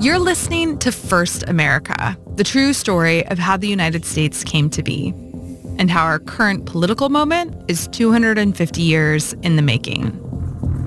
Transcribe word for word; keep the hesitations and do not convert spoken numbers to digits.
You're listening to First America, the true story of how the United States came to be and how our current political moment is two hundred fifty years in the making.